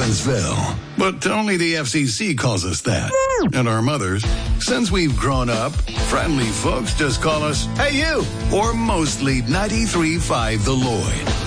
Lawrenceville. But only the FCC calls us that. And our mothers, since we've grown up, friendly folks just call us, "Hey, you!" Or mostly 93.5 The Lloyd.